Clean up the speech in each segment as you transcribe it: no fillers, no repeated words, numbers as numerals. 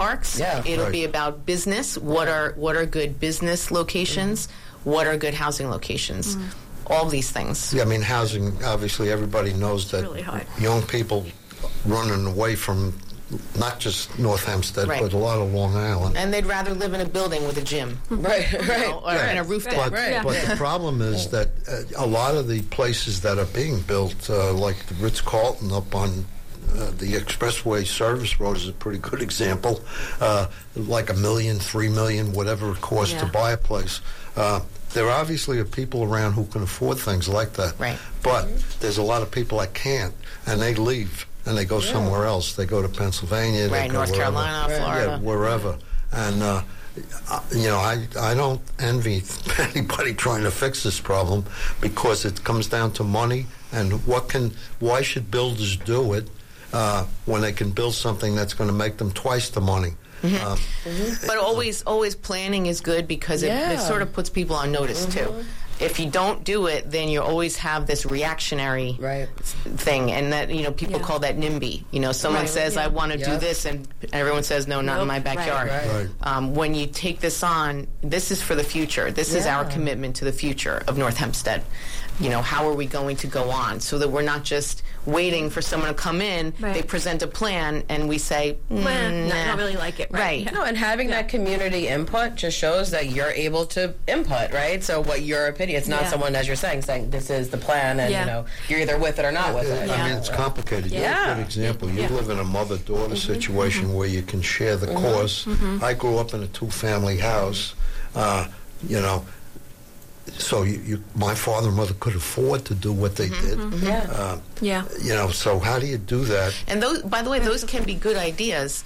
parks. Yeah. It'll be about business. What are good business locations? What are good housing locations? All these things. Yeah, I mean, housing, obviously everybody knows that Really hard. young people running away from not just North Hempstead, Right. but a lot of Long Island. And they'd rather live in a building with a gym. Right, you right. know, or in a roof deck. But, Right. but the problem is that a lot of the places that are being built, like the Ritz-Carlton up on the Expressway Service Road is a pretty good example, like $1 million, $3 million, whatever it costs to buy a place. There obviously are people around who can afford things like that. Right. But there's a lot of people that can't, and they leave, and they go somewhere else. They go to Pennsylvania. Right, they go North wherever. Carolina, Florida. Yeah, wherever. And, you know, I don't envy anybody trying to fix this problem because it comes down to money and why should builders do it when they can build something that's going to make them twice the money? But always planning is good because it sort of puts people on notice too. If you don't do it, then you always have this reactionary thing, and that people call that NIMBY. Someone says, "I want to do this," and everyone says, "No, not in my backyard." Right. When you take this on, this is for the future. This is our commitment to the future of North Hempstead. How are we going to go on so that we're not just waiting for someone to come in, they present a plan, and we say, I don't really like it. Right. No, and having that community input just shows that you're able to input, right? So what your opinion, it's not someone, as you're saying this is the plan, and you're either with it or not with it. I mean, it's complicated. You're a good example. You live in a mother-daughter situation where you can share the costs. I grew up in a two-family house, so my father and mother could afford to do what they did. So how do you do that? And those, by the way, those can be good ideas,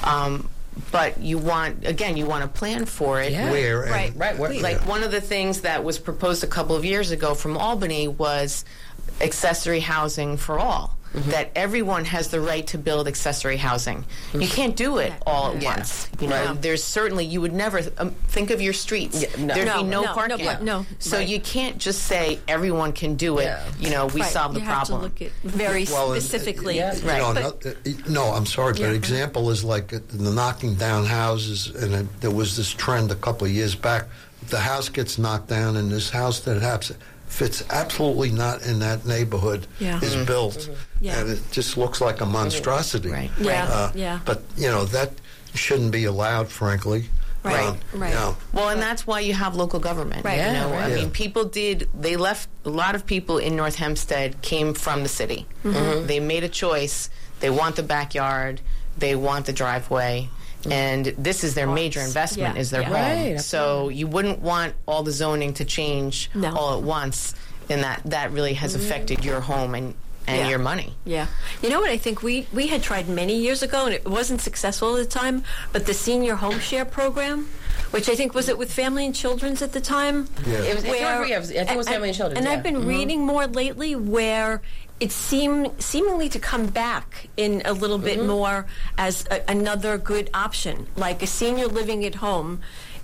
but you want to plan for it. Yeah. Where? Right. Like one of the things that was proposed a couple of years ago from Albany was accessory housing for all. That everyone has the right to build accessory housing. You can't do it all at once. There's certainly, you would never think of your streets. There'd be no parking. So you can't just say everyone can do it. We solve the you problem. have to look at very specifically. No, I'm sorry, but example is like the knocking down houses, and there was this trend a couple of years back. The house gets knocked down, and this house that fits absolutely not in that neighborhood is built, and it just looks like a monstrosity. But that shouldn't be allowed, frankly. Right. Well, and that's why you have local government. Right. I mean, they left, a lot of people in North Hempstead came from the city. They made a choice. They want the backyard. They want the driveway. And this is their major investment, is their home. Right. So you wouldn't want all the zoning to change all at once, and that really has affected your home and your money. Yeah. You know what I think we had tried many years ago, and it wasn't successful at the time, but the senior home share program, which I think was it with Family and Children's at the time? Yeah. It was, I think it was Family and Children. And I've been reading more lately where it seemingly to come back in a little bit more as another good option, like a senior living at home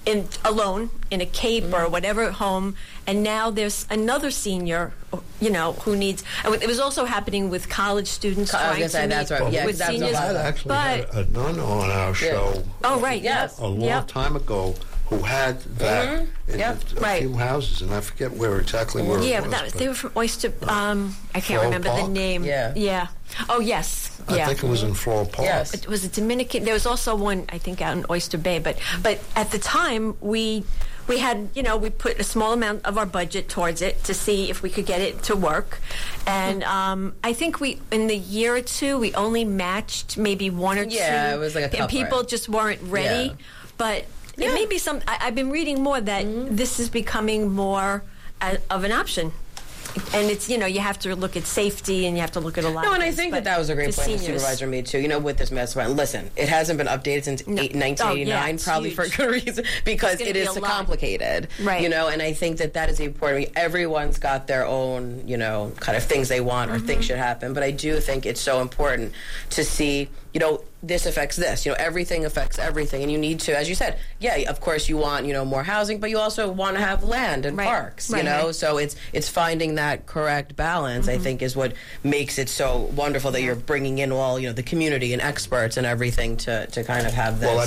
alone in a cape or whatever home, and now there's another senior, who needs. And it was also happening with college students trying to meet that's right. Yeah, with that's seniors. I actually had a nun on our show. Oh, right. Yes. A long time ago, who had that in a few houses, and I forget where it was. Yeah, but they were from Oyster. I can't remember the name. Yeah. Oh, yes. I think it was in Floral Park. Yes. It was a Dominican. There was also one, I think, out in Oyster Bay. But at the time, we had, we put a small amount of our budget towards it to see if we could get it to work. And I think in the year or two, we only matched maybe one or two. Yeah, it was like a couple. And people just weren't ready. Yeah. But it may be I've been reading more that this is becoming more of an option. And it's, you have to look at safety and you have to look at a lot of and I things, think that was a great point the supervisor made, too. With this master plan. Listen, it hasn't been updated since 1989, probably for a good reason, because it is so complicated. Right. And I think that is important. Everyone's got their own, kind of things they want or things should happen. But I do think it's so important to see, this affects this. Everything affects everything. And you need to, as you said, of course you want, more housing, but you also want to have land and parks, So it's finding that correct balance, I think, is what makes it so wonderful that you're bringing in all, the community and experts and everything to kind of have this. Well,